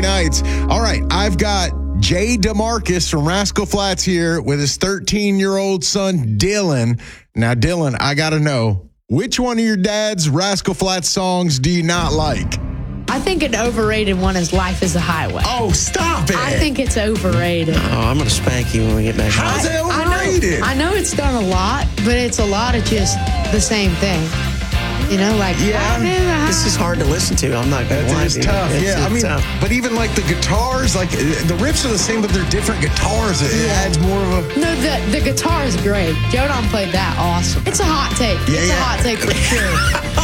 nights. All right, I've got Jay DeMarcus from Rascal Flatts here with his 13-year-old son, Dylan. Now, Dylan, I got to know, which one of your dad's Rascal Flatts songs do you not like? I think an overrated one is Life is a Highway. Oh, stop it. I think it's overrated. Oh, I'm going to spank you when we get back home. How's it overrated? I know it's done a lot, but it's a lot of just the same thing. You know, like, This is hard to listen to. I'm not going to lie It's to you. tough. It's tough. But even like the guitars, like the riffs are the same, but they're different guitars. It adds more of a... No, the guitar is great. Joe Don played that awesome. It's a hot take. It's a hot take for sure.